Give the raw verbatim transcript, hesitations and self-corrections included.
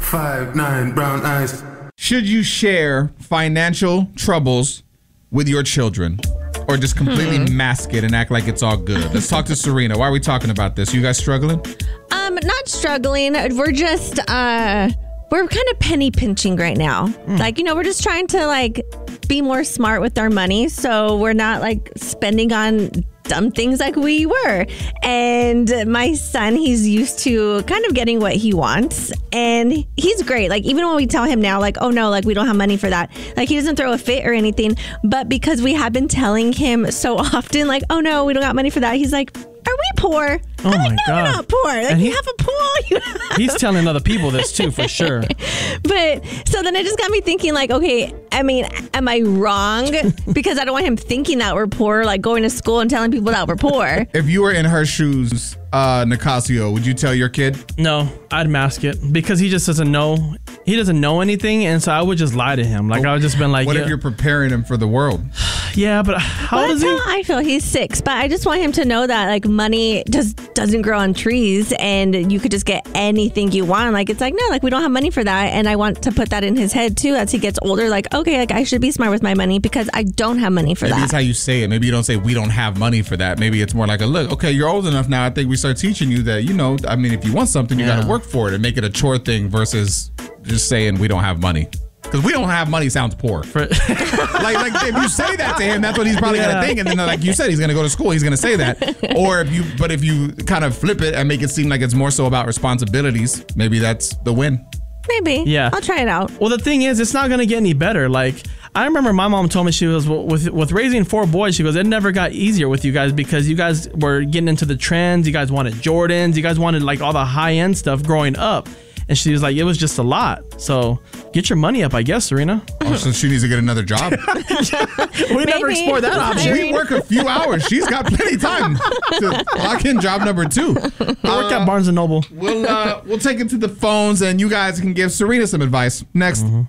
five, nine, brown eyes. Should you share financial troubles with your children? Or just completely hmm. mask it and act like it's all good? Let's talk to Serena. Why are we talking about this? You guys struggling? Um, not struggling. We're just, uh, we're kind of penny pinching right now. Mm. Like, you know, we're just trying to like be more smart with our money. So we're not like spending on dumb things like we were. And my son, he's used to kind of getting what he wants. And he's great. Like, even when we tell him now, like, oh no, like we don't have money for that. Like, he doesn't throw a fit or anything. But because we have been telling him so often, like, oh no, we don't got money for that. He's like, are we poor? Oh I'm my like, no, God. we're not poor. Like, And you he- have a pool. You have- He's telling other people this too, for sure. But so then it just got me thinking, like, okay, I mean, am I wrong? Because I don't want him thinking that we're poor, like going to school and telling people that we're poor. If you were in her shoes, uh, Nicasio, would you tell your kid? No, I'd mask it because he just doesn't know. He doesn't know anything, and so I would just lie to him. Like, I would just been like, What yeah, if you're preparing him for the world? yeah, but how Well, old is that's he? how I feel. He's six, but I just want him to know that like money just doesn't grow on trees, and you could just get anything you want. Like, it's like, no, like we don't have money for that, and I want to put that in his head too as he gets older. Like, okay, like I should be smart with my money because I don't have money for Maybe that. it's how you say it. Maybe you don't say we don't have money for that. Maybe it's more like a look, okay, you're old enough now. I think we start teaching you that, you know, I mean, if you want something, you Yeah. got to work for it and make it a chore thing versus just saying we don't have money. Because we don't have money sounds poor. For- like, like if you say that to him, that's what he's probably Yeah. gonna think. And then, like you said, he's gonna go to school. He's gonna say that. Or if you, but if you kind of flip it and make it seem like it's more so about responsibilities, maybe that's the win. Maybe. Yeah. I'll try it out. Well, the thing is, it's not going to get any better. Like, I remember my mom told me, she was, with with raising four boys, she goes, it never got easier with you guys because you guys were getting into the trends. You guys wanted Jordans. You guys wanted like all the high end stuff growing up. And she was like, it was just a lot. So get your money up, I guess, Serena. Oh, so she needs to get another job. We never explored that option. We work a few hours. She's got plenty of time to lock in job number two. I work at Barnes and Noble. We'll uh, we'll take it to the phones, and you guys can give Serena some advice next. Mm-hmm.